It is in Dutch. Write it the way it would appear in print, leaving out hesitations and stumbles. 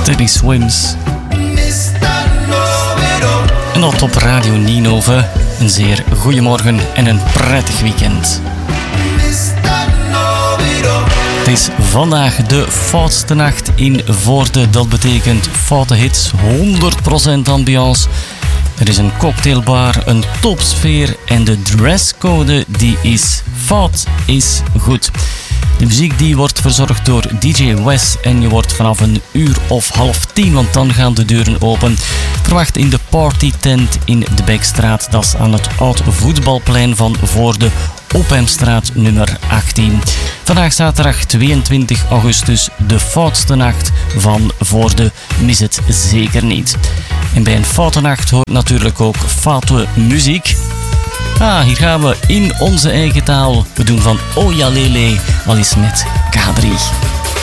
Teddy Swims. En dat op Radio Ninove. Een zeer goeiemorgen en een prettig weekend. Het is vandaag de foutste nacht in Voorde. Dat betekent foute hits, 100% ambiance. Er is een cocktailbar, een topsfeer en de dresscode die is fout is goed. De muziek die wordt verzorgd door DJ Wes en je wordt vanaf 9:30, want dan gaan de deuren open, verwacht in de partytent in de Bekstraat. Dat is aan het oud voetbalplein van Voorde, Ophemstraat nummer 18. Vandaag zaterdag 22 augustus, de foutste nacht van Voorde. Mis het zeker niet. En bij een foute nacht hoort natuurlijk ook foute muziek. Hier gaan we in onze eigen taal. We doen van Oya Lele, al is met K3.